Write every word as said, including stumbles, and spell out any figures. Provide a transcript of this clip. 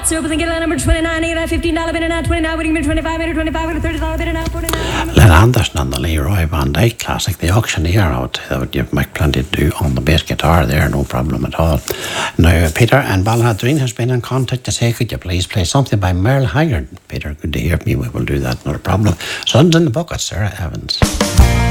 So open the get number twenty-nine, eight, fifteen dollar bid now, twenty-nine, waiting bid twenty-five, bid twenty-five, thirty dollar bid now, forty-nine. Len Anderson and the Leroy Van Dyke classic, the auctioneer out, that would give Mike plenty to do on the bass guitar there, no problem at all. Now, Peter and Balladrine has been in contact to say, could you please play something by Merle Haggard? Peter, good to hear from you, we will do that, not a problem. Sons in the Bucket, Sarah Evans.